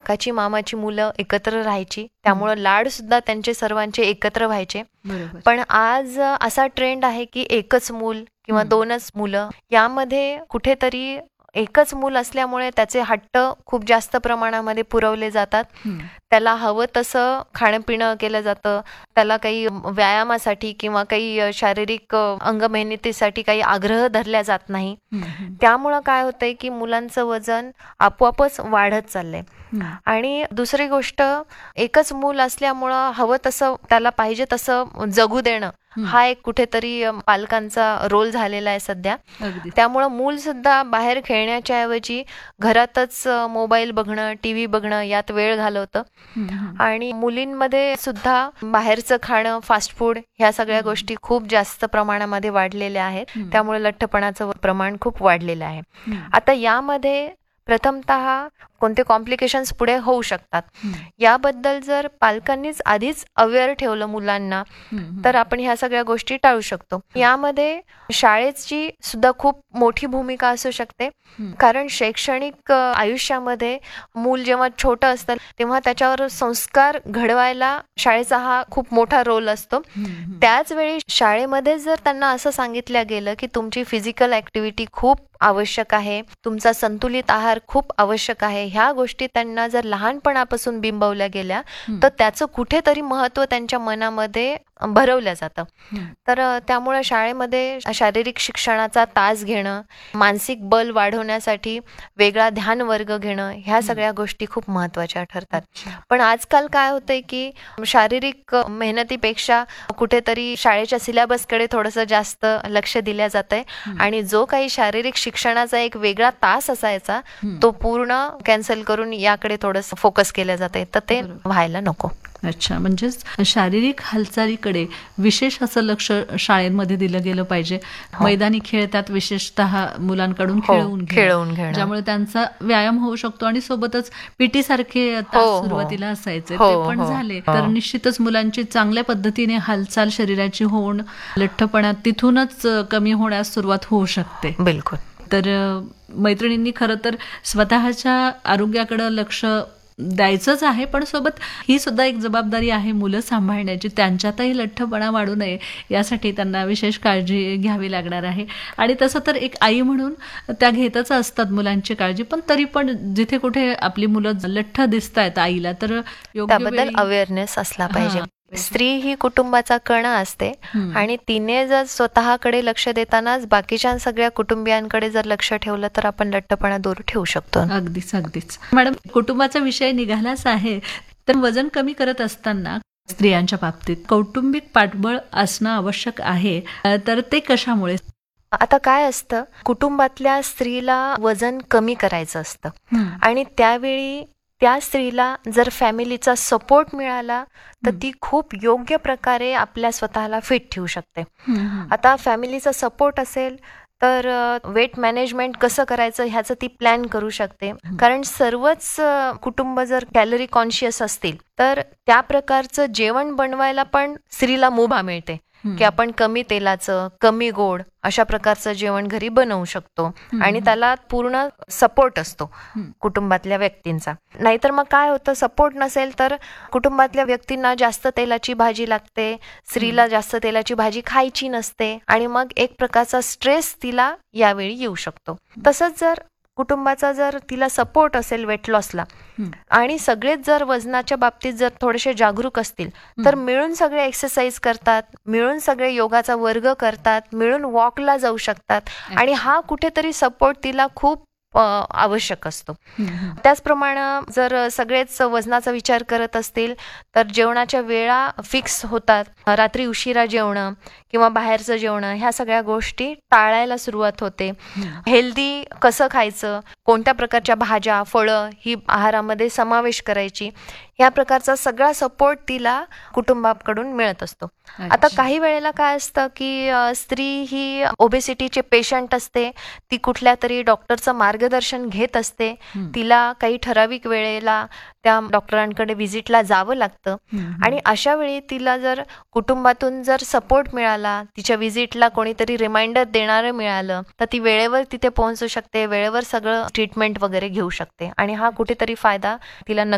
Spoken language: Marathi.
काकाची मामाची मुलं एकत्र राहायची, त्यामुळं लाड सुद्धा त्यांचे सर्वांचे एकत्र व्हायचे. बरोबर. पण आज असा ट्रेंड आहे की एकच मूल किंवा 2च मुलं, यामध्ये कुठेतरी एकच मूल असल्यामुळे त्याचे हट्ट खूप जास्त प्रमाणामध्ये पुरवले जातात. त्याला हवं तसं खाणं पिणं केलं जातं, त्याला काही व्यायामासाठी किंवा काही शारीरिक अंगमेहनतीसाठी काही आग्रह धरला जात नाही. त्यामुळं काय होतंय की मुलांचं वजन आपोआपच वाढत चाललंय. आणि दुसरी गोष्ट, एकच मूल असल्यामुळं हवं तसं त्याला पाहिजे तसं जगू देणं हा एक कुठेतरी पालकांचा रोल झालेला आहे सध्या. अगदी. त्यामुळं मूल सुद्धा बाहेर खेळण्याच्या ऐवजी घरातच मोबाईल बघणं, टीव्ही बघणं यात वेळ घालवतं. आणि मुलींमध्ये सुद्धा बाहेरचं खाणं, फास्ट फूड ह्या सगळ्या गोष्टी खूप जास्त प्रमाणामध्ये वाढलेल्या आहेत. त्यामुळे लठ्ठपणाचं प्रमाण खूप वाढलेलं आहे. आता यामध्ये प्रथमतः कोणते कॉम्प्लिकेशन्स पुढे होऊ शकतात याबद्दल जर पालकांनीच आधीच अवेअर ठेवलं मुलांना, तर आपण ह्या सगळ्या गोष्टी टाळू शकतो. यामध्ये शाळेची सुद्धा खूप मोठी भूमिका असू शकते, कारण शैक्षणिक आयुष्यामध्ये मूल जेव्हा छोटं असतं तेव्हा त्याच्यावर संस्कार घडवायला शाळेचा हा खूप मोठा रोल असतो. त्याच वेळी शाळेमध्ये जर त्यांना असं सांगितलं गेलं की तुमची फिजिकल ऍक्टिव्हिटी खूप आवश्यक आहे, तुमचा संतुलित आहार खूप आवश्यक आहे, ह्या गोष्टी त्यांना जर लहानपणापासून बिंबवल्या गेल्या तर त्याचं कुठेतरी महत्त्व त्यांच्या मनामध्ये भरवलं जातं. तर त्यामुळे शाळेमध्ये शारीरिक शिक्षणाचा तास घेणं, मानसिक बल वाढवण्यासाठी वेगळा ध्यान वर्ग घेणं, ह्या सगळ्या गोष्टी खूप महत्त्वाच्या ठरतात. पण आजकाल काय होतंय की शारीरिक मेहनतीपेक्षा कुठेतरी शाळेच्या सिलेबसकडे थोडंसं जास्त लक्ष दिल्या जातंय आणि जो काही शारीरिक शिक्षणाचा एक वेगळा तास असायचा तो पूर्ण कॅन्सल करून याकडे थोडंसं फोकस केलं जातंय, तर ते व्हायला नको. अच्छा, म्हणजेच शारीरिक हालचालीकडे विशेष असं लक्ष शाळेमध्ये दिलं गेलं पाहिजे. मैदानी खेळ त्यात विशेषतः मुलांकडून खेळवून घेणं, ज्यामुळे त्यांचा व्यायाम होऊ शकतो. आणि सोबतच पीटी सारखे तास सुरुवातीला असायचे ते पण झाले, तर निश्चितच मुलांची चांगल्या पद्धतीने हालचाल शरीराची होऊन लठ्ठपणा तिथूनच कमी होण्यास सुरुवात होऊ शकते. बिलकुल. तर मैत्रिणींनी खरं तर स्वतःच्या आरोग्याकडे लक्ष द्यायचंच आहे, पण सोबत ही सुद्धा एक जबाबदारी आहे मुलं सांभाळण्याची. त्यांच्यातही लठ्ठपणा वाढू नये यासाठी त्यांना विशेष काळजी घ्यावी लागणार आहे. आणि तसं तर एक आई म्हणून त्या घेतच असतात मुलांची काळजी, पण तरी पण जिथे कुठे आपली मुलं लठ्ठ दिसतायत आईला, तर त्याबद्दल अवेअरनेस असला पाहिजे. स्त्री ही कुटुंबाचा कणा असते आणि तिने जर स्वतःकडे लक्ष देतानाच बाकीच्या सगळ्या कुटुंबियांकडे जर लक्ष ठेवलं तर आपण लठ्ठपणा दूर ठेवू शकतो. अगदीच अगदीच. मॅडम, कुटुंबाचा विषय निघालाच आहे, तर वजन कमी करत असताना स्त्रियांच्या बाबतीत कौटुंबिक पाठबळ असणं आवश्यक आहे, तर ते कशामुळे? आता काय असतं, कुटुंबातल्या स्त्रीला वजन कमी करायचं असतं आणि त्यावेळी त्या स्त्रीला जर फॅमिलीचा सपोर्ट मिळाला तर ती खूप योग्य प्रकारे आपल्या स्वतःला फिट ठेवू शकते. आता फॅमिलीचा सपोर्ट असेल तर वेट मॅनेजमेंट कसं करायचं ह्याचं ती प्लॅन करू शकते. कारण सर्वच कुटुंब जर कॅलरी कॉन्शियस असतील तर त्या प्रकारचं जेवण बनवायला पण स्त्रीला मुभा मिळते की आपण कमी तेलाचं, कमी गोड अशा प्रकारचं जेवण घरी बनवू शकतो आणि त्याला पूर्ण सपोर्ट असतो कुटुंबातल्या व्यक्तींचा. नाहीतर मग काय होतं, सपोर्ट नसेल तर कुटुंबातल्या व्यक्तींना जास्त तेलाची भाजी लागते, स्त्रीला जास्त तेलाची भाजी खायची नसते आणि मग एक प्रकारचा स्ट्रेस तिला यावेळी येऊ शकतो. तसंच जर कुटुंबाचा जर तिला सपोर्ट असेल वेट लॉसला आणि सगळेच जर वजनाच्या बाबतीत जर थोडेसे जागरूक असतील तर मिळून सगळे एक्सरसाइज करतात, मिळून सगळे योगाचा वर्ग करतात, मिळून वॉकला जाऊ शकतात आणि हा कुठेतरी सपोर्ट तिला खूप आवश्यक असतो. त्याचप्रमाणे जर सगळेच वजनाचा विचार करत असतील तर जेवणाच्या वेळा फिक्स होतात, रात्री उशिरा जेवणं किंवा बाहेरचं जेवणं ह्या सगळ्या गोष्टी टाळायला सुरुवात होते. हेल्दी कसं खायचं, कोणत्या प्रकारच्या भाज्या, फळं ही आहारामध्ये समावेश करायची, ह्या प्रकारचा सगळा सपोर्ट तिला कुटुंबाकडून मिळत असतो. आता काही वेळेला काय असतं की स्त्री ही ओबेसिटीचे पेशंट असते, ती कुठल्या तरी डॉक्टरचं मार्गदर्शन घेत असते, तिला काही ठराविक वेळेला त्या डॉक्टरांकडे व्हिजिटला जावं लागतं आणि अशा वेळी तिला जर कुटुंबातून जर सपोर्ट मिळाला, तिच्या व्हिजिटला कोणीतरी रिमाइंडर देणारं मिळालं तर ती वेळेवर तिथे पोहोचू शकते, वेळेवर सगळं ट्रीटमेंट वगैरे घेऊ शकते आणि हा कुठेतरी फायदा तिला